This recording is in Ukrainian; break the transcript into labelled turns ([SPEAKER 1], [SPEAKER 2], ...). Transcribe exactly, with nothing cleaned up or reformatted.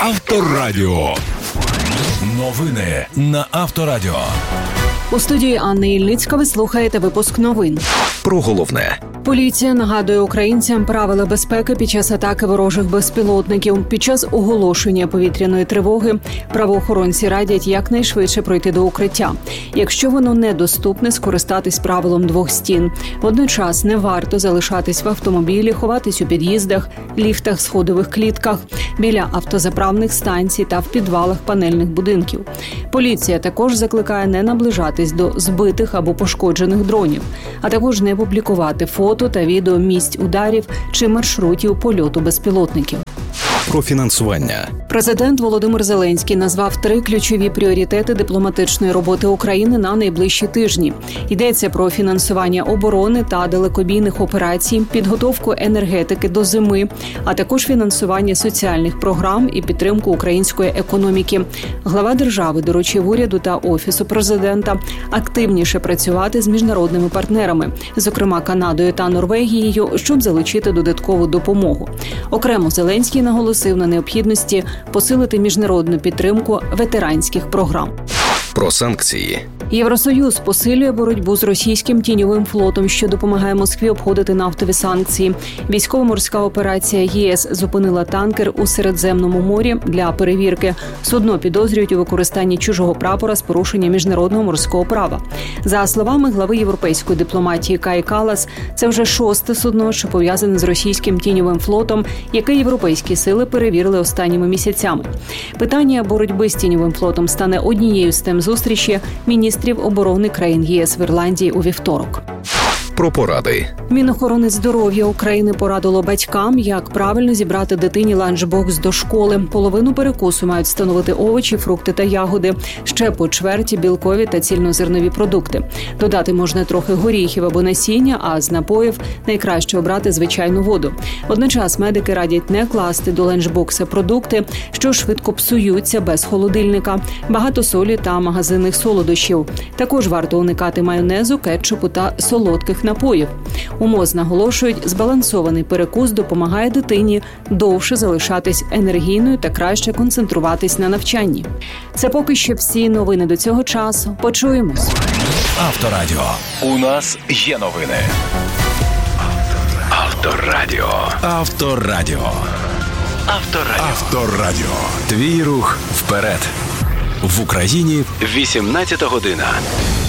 [SPEAKER 1] Авторадіо. Новини на Авторадіо.
[SPEAKER 2] У студії Анна Ільницька ви слухаєте випуск новин.
[SPEAKER 3] Про головне.
[SPEAKER 2] Поліція нагадує українцям правила безпеки під час атаки ворожих безпілотників. Під час оголошення повітряної тривоги правоохоронці радять якнайшвидше пройти до укриття. Якщо воно недоступне, скористатись правилом двох стін. Водночас не варто залишатись в автомобілі, ховатись у під'їздах, ліфтах, сходових клітках, біля автозаправних станцій та в підвалах панельних будинків. Поліція також закликає не наближатись до збитих або пошкоджених дронів, а також не публікувати фото та відео місць ударів чи маршрутів польоту безпілотників.
[SPEAKER 3] Про фінансування.
[SPEAKER 2] Президент Володимир Зеленський назвав три ключові пріоритети дипломатичної роботи України на найближчі тижні. Йдеться про фінансування оборони та далекобійних операцій, підготовку енергетики до зими, а також фінансування соціальних програм і підтримку української економіки. Глава держави доручив уряду та Офісу президента активніше працювати з міжнародними партнерами, зокрема Канадою та Норвегією, щоб залучити додаткову допомогу. Окремо Зеленський наголосив на необхідності посилити міжнародну підтримку ветеранських програм.
[SPEAKER 3] Про санкції.
[SPEAKER 2] Євросоюз посилює боротьбу з російським тіньовим флотом, що допомагає Москві обходити нафтові санкції. Військово-морська операція ЄС зупинила танкер у Середземному морі для перевірки. Судно підозрюють у використанні чужого прапора з порушення міжнародного морського права. За словами глави європейської дипломатії Каї Каллас, це вже шосте судно, що пов'язане з російським тіньовим флотом, яке європейські сили перевірили останніми місяцями. Питання боротьби з тіньовим флотом стане однією з тем зустрічі міністрів оборони країн ЄС в Ірландії у вівторок.
[SPEAKER 3] Про поради.
[SPEAKER 2] Мінохорони здоров'я України порадило батькам, як правильно зібрати дитині ланчбокс до школи. Половину перекусу мають становити овочі, фрукти та ягоди, ще по чверті білкові та цільнозернові продукти. Додати можна трохи горіхів або насіння, а з напоїв найкраще обрати звичайну воду. Водночас медики радять не класти до ланчбокса продукти, що швидко псуються без холодильника, багато солі та магазинних солодощів. Також варто уникати майонезу, кетчупу та солодких напоїв. У МОЗ наголошують, збалансований перекус допомагає дитині довше залишатись енергійною та краще концентруватись на навчанні. Це поки що всі новини до цього часу. Почуємось.
[SPEAKER 1] Авторадіо. У нас є новини. Авторадіо. Авторадіо. Авторадіо. Авторадіо. Твій рух вперед. В Україні вісімнадцята година.